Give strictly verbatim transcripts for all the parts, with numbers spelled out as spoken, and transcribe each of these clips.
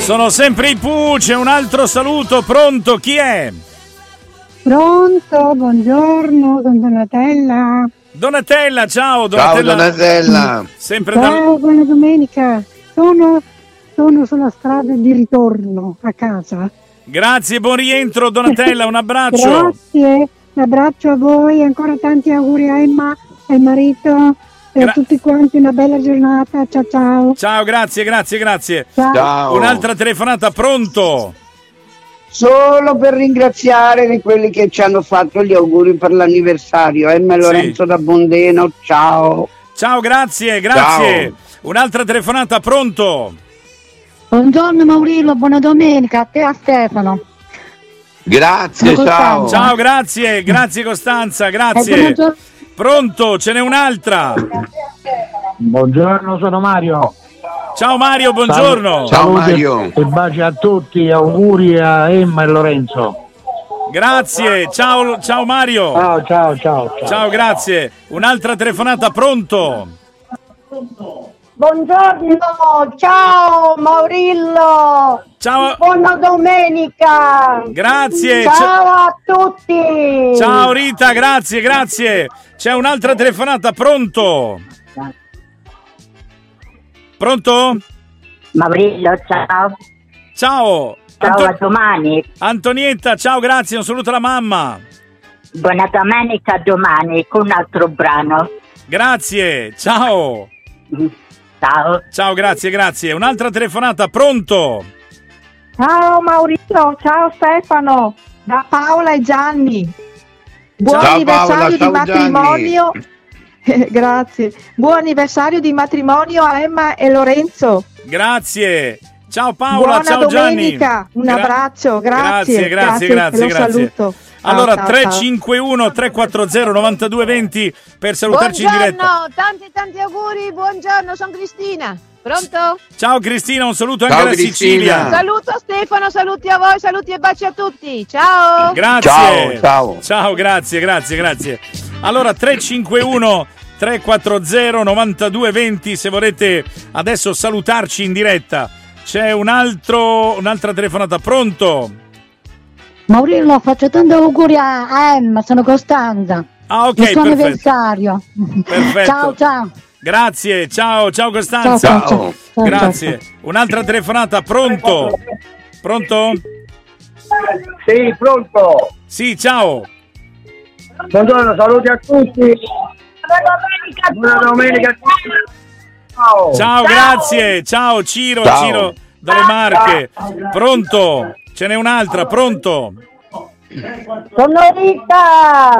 Sono sempre i Pooh, c'è un altro saluto, pronto, chi è? Pronto, buongiorno, sono Donatella. Donatella, ciao Donatella. Ciao Donatella. Sempre Ciao, dal... buona domenica. Sono, sono sulla strada di ritorno a casa. Grazie, buon rientro Donatella, un abbraccio. Grazie, un abbraccio a voi, ancora tanti auguri a Emma e al marito e Gra- a tutti quanti, una bella giornata, ciao ciao. Ciao, grazie, grazie, grazie. Ciao. Ciao. Un'altra telefonata, pronto? Solo per ringraziare di quelli che ci hanno fatto gli auguri per l'anniversario. Emma e Lorenzo Sì. da Bondeno, ciao. Ciao, grazie, grazie. Ciao. Un'altra telefonata, pronto? Buongiorno Maurillo, buona domenica a te e a Stefano. Grazie, Sono ciao. Costanza. Ciao, grazie, grazie Costanza, E grazie. buongiorno- Pronto, ce n'è un'altra. Buongiorno, sono Mario. Ciao Mario, buongiorno. Ciao Salute Mario. E baci a tutti, auguri a Emma e Lorenzo. Grazie, ciao, ciao Mario. Ciao, ciao, ciao. ciao. Ciao, grazie. Un'altra telefonata, pronto? Buongiorno, ciao Maurillo, Ciao, buona domenica, grazie. ciao a tutti. Ciao Rita, grazie, grazie. C'è un'altra telefonata, pronto? Pronto? Maurillo, ciao, Ciao. ciao, Anto- a domani, Antonietta, ciao, grazie, un saluto alla mamma. buona domenica a domani con un altro brano. Grazie, ciao. Ciao. Ciao, grazie, grazie. Un'altra telefonata, pronto? Ciao Maurizio, ciao Stefano, da Paola e Gianni. Buon Ciao, anniversario Paola, di ciao, matrimonio. Grazie. Buon anniversario di matrimonio a Emma e Lorenzo. Grazie. Ciao Paola, Buona ciao domenica. Gianni. Un Gra- abbraccio, Grazie, grazie. grazie, grazie, Lo grazie. saluto. Ciao, Allora, ciao, tre ciao. cinque uno tre quattro zero nove due due zero per salutarci in diretta. Buongiorno, tanti tanti auguri, buongiorno, sono Cristina. Pronto? Ciao Cristina, un saluto anche Ciao, alla Cristina. Sicilia. Saluto a Stefano, saluti a voi, saluti e baci a tutti. Ciao. Grazie. Ciao, ciao. Ciao, grazie, grazie, grazie. Allora, tre cinque uno tre quattro zero nove due due zero se volete adesso salutarci in diretta. C'è un altro, un'altra telefonata, pronto? Maurillo, faccio tanti auguri a, a Emma, sono Costanza. Ah, ok, Il suo perfetto. anniversario. Perfetto. Ciao, ciao. Grazie, ciao, ciao Ciao, Costanza. ciao, Ciao. ciao, ciao. Grazie. Un'altra telefonata, pronto? Pronto? Sì, pronto. Sì, ciao. Buongiorno, saluti a tutti. Buona domenica a tutti. Ciao. Ciao, grazie. Ciao Ciro, Ciao. Ciro dalle Marche. Pronto? Ce n'è un'altra, pronto? Sono Rita,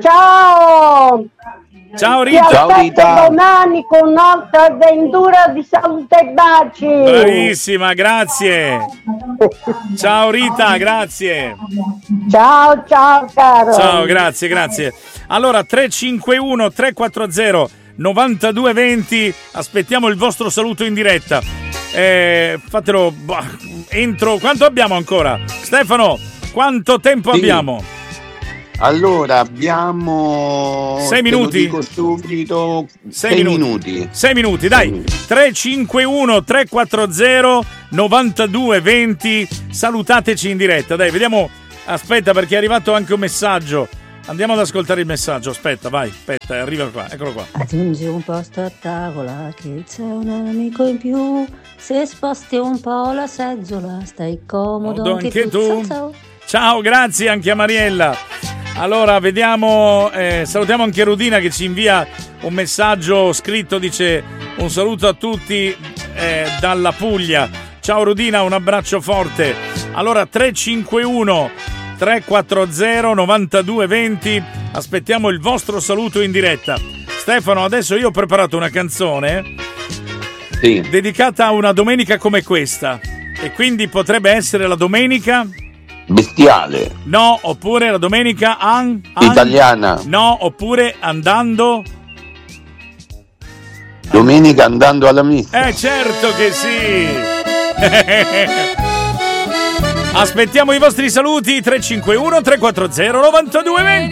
ciao. Ciao Ti Rita. Ciao, aspetto Rita. domani con un'altra avventura di salute e baci. Bravissima, grazie. Ciao Rita, grazie. Ciao, ciao caro. Ciao, grazie, grazie. Allora, tre cinque uno tre quattro zero nove due due zero, aspettiamo il vostro saluto in diretta. Eh, fatelo bah, entro. Quanto abbiamo ancora? Stefano, quanto tempo Sì. abbiamo? Allora, abbiamo... Sei te lo minuti? dico subito. Sei Sei minuti. minuti. Sei minuti, dai. tre cinque uno tre quattro zero nove due due zero. Salutateci in diretta, dai, vediamo. Aspetta, perché è arrivato anche un messaggio. Andiamo ad ascoltare il messaggio. Aspetta, vai, aspetta, arriva qua, eccolo qua. Aggiungi un posto a tavola che c'è un amico in più. Se sposti un po' la seggiola, stai comodo Comodo anche, anche tu. Ciao, ciao. Ciao, grazie anche a Mariella. Allora, vediamo, eh, salutiamo anche Rudina che ci invia un messaggio scritto, dice un saluto a tutti eh, dalla Puglia. Ciao Rudina, un abbraccio forte. Allora, tre cinque uno tre quattro zero nove due due zero, aspettiamo il vostro saluto in diretta. Stefano, adesso io ho preparato una canzone Sì. dedicata a una domenica come questa, e quindi potrebbe essere la domenica... Bestiale. No, oppure la domenica an, an- Italiana. No, oppure andando. Domenica andando alla messa. Eh, certo che sì. Aspettiamo i vostri saluti tre cinque uno tre quattro zero nove due due zero.